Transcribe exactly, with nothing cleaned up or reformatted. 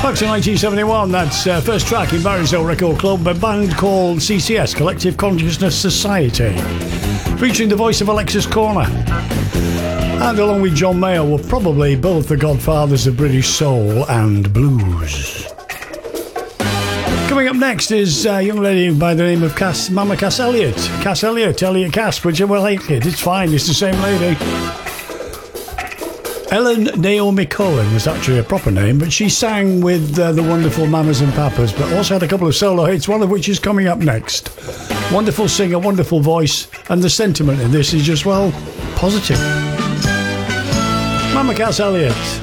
Back to nineteen seventy-one, that's uh, first track in Barry's Hill Record Club, a band called C C S, Collective Consciousness Society, featuring the voice of Alexis Corner. And along with John Mayer were probably both the godfathers of British soul and blues. Coming up next is a young lady by the name of Cass, Mama Cass Elliot. Cass Elliot, Elliot Cass, but you will like it, it's fine, it's the same lady. Ellen Naomi Cohen was actually a proper name, but she sang with uh, the wonderful Mamas and Papas, but also had a couple of solo hits, one of which is coming up next. Wonderful singer, wonderful voice, and the sentiment in this is just, well, positive. Mama Cass Elliot.